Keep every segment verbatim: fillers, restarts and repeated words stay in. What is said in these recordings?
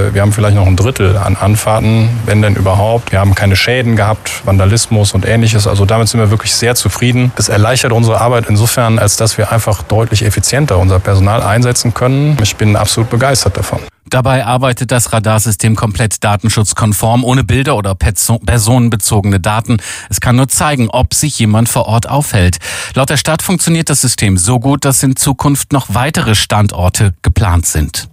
wir haben vielleicht noch ein Drittel an Anfahrten, wenn denn überhaupt. Wir haben keine Schäden gehabt, Vandalismus und Ähnliches. Also damit sind wir wirklich sehr zufrieden. Es erleichtert unsere Arbeit insofern, als dass wir einfach deutlich effizienter unser Personal einsetzen können. Ich bin absolut begeistert davon. Dabei arbeitet das Radarsystem komplett datenschutzkonform, ohne Bilder oder personenbezogene Daten. Es kann nur zeigen, ob sich jemand vor Ort aufhält. Laut der Stadt funktioniert das System so gut, dass in Zukunft noch weitere Standorte geplant sind.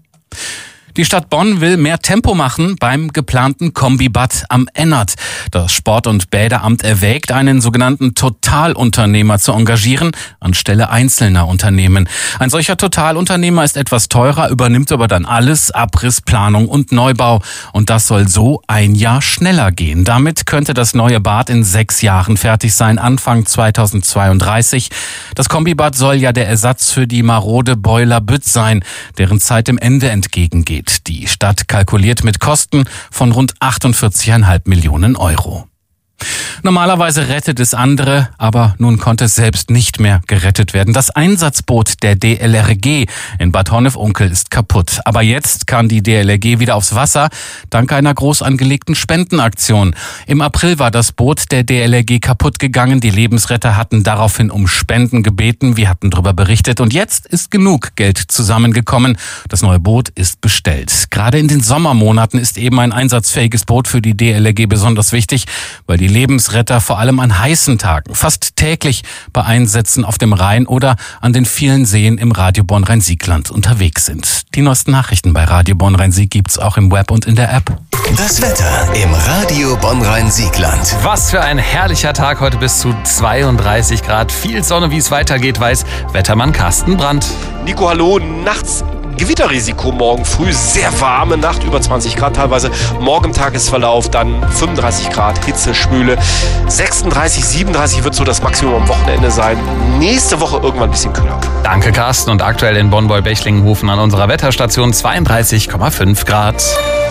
Die Stadt Bonn will mehr Tempo machen beim geplanten Kombibad am Ennert. Das Sport- und Bäderamt erwägt, einen sogenannten Totalunternehmer zu engagieren, anstelle einzelner Unternehmen. Ein solcher Totalunternehmer ist etwas teurer, übernimmt aber dann alles, Abriss, Planung und Neubau. Und das soll so ein Jahr schneller gehen. Damit könnte das neue Bad in sechs Jahren fertig sein, Anfang zweitausendzweiunddreißig. Das Kombibad soll ja der Ersatz für die marode Boiler Bütz sein, deren Zeit dem Ende entgegengeht. Die Stadt kalkuliert mit Kosten von rund achtundvierzig Komma fünf Millionen Euro. Normalerweise rettet es andere, aber nun konnte es selbst nicht mehr gerettet werden. Das Einsatzboot der D L R G in Bad Honnef-Unkel ist kaputt. Aber jetzt kann die D L R G wieder aufs Wasser, dank einer groß angelegten Spendenaktion. Im April war das Boot der D L R G kaputt gegangen. Die Lebensretter hatten daraufhin um Spenden gebeten. Wir hatten darüber berichtet. Und jetzt ist genug Geld zusammengekommen. Das neue Boot ist bestellt. Gerade in den Sommermonaten ist eben ein einsatzfähiges Boot für die D L R G besonders wichtig, weil die Lebensretter vor allem an heißen Tagen fast täglich bei Einsätzen auf dem Rhein oder an den vielen Seen im Radio Bonn-Rhein-Sieg-Land unterwegs sind. Die neuesten Nachrichten bei Radio Bonn-Rhein-Sieg gibt's auch im Web und in der App. Das Wetter im Radio Bonn-Rhein-Sieg-Land. Was für ein herrlicher Tag, heute bis zu zweiunddreißig Grad. Viel Sonne, wie es weitergeht, weiß Wettermann Carsten Brandt. Nico, hallo. Nachts Gewitterrisiko morgen früh, sehr warme Nacht, über zwanzig Grad teilweise. Morgen im Tagesverlauf dann fünfunddreißig Grad, Hitze, Schwüle. sechsunddreißig, siebenunddreißig wird so das Maximum am Wochenende sein. Nächste Woche irgendwann ein bisschen kühler. Danke, Carsten. Und aktuell in Bonn-Beulbechlingen-Hofen an unserer Wetterstation zweiunddreißig Komma fünf Grad.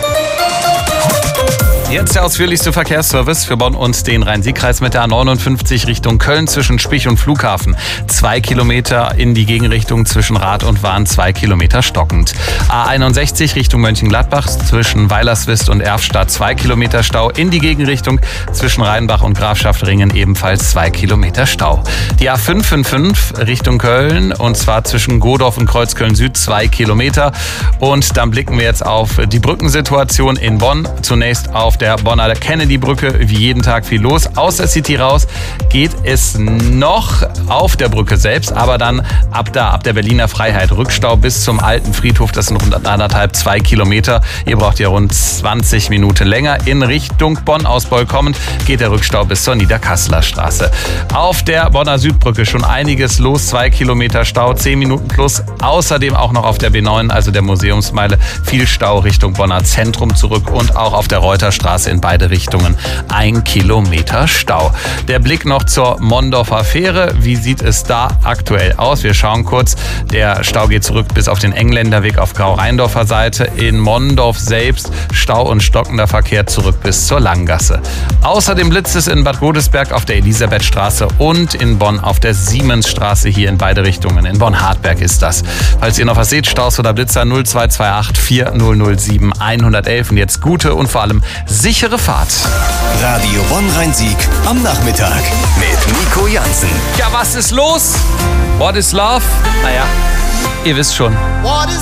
Jetzt der ausführlichste Verkehrsservice für Bonn und den Rhein-Sieg-Kreis mit der A neunundfünfzig Richtung Köln zwischen Spich und Flughafen. Zwei Kilometer in die Gegenrichtung zwischen Rad und Wahn, zwei Kilometer stockend. A einundsechzig Richtung Mönchengladbach zwischen Weilerswist und Erfstadt, zwei Kilometer Stau. In die Gegenrichtung zwischen Rheinbach und Grafschaft-Ringen ebenfalls zwei Kilometer Stau. Die A fünf fünf fünf Richtung Köln und zwar zwischen Godorf und Kreuzköln Süd, zwei Kilometer. Und dann blicken wir jetzt auf die Brückensituation in Bonn. Zunächst auf der Bonner Kennedy-Brücke, wie jeden Tag viel los. Aus der City raus geht es noch auf der Brücke selbst, aber dann ab da, ab der Berliner Freiheit, Rückstau bis zum alten Friedhof, das sind rund anderthalb, zwei Kilometer. Ihr braucht ja rund zwanzig Minuten länger. In Richtung Bonn aus Beul kommend geht der Rückstau bis zur Niederkasseler Straße. Auf der Bonner Südbrücke schon einiges los, zwei Kilometer Stau, zehn Minuten plus. Außerdem auch noch auf der B neun, also der Museumsmeile, viel Stau Richtung Bonner Zentrum zurück und auch auf der Reuterstraße in beide Richtungen ein Kilometer Stau. Der Blick noch zur Mondorfer Fähre. Wie sieht es da aktuell aus? Wir schauen kurz. Der Stau geht zurück bis auf den Engländerweg auf Grau-Rheindorfer Seite. In Mondorf selbst Stau und stockender Verkehr zurück bis zur Langgasse. Außerdem blitzt es in Bad Godesberg auf der Elisabethstraße und in Bonn auf der Siemensstraße, hier in beide Richtungen. In Bonn-Hartberg ist das. Falls ihr noch was seht, Staus oder Blitzer null zwei zwei acht vier null null sieben eins null eins. Und jetzt gute und vor allem sichere Fahrt. Radio Bonn-Rhein-Sieg am Nachmittag mit Nico Jansen. Ja, was ist los? What is love? Naja, ihr wisst schon.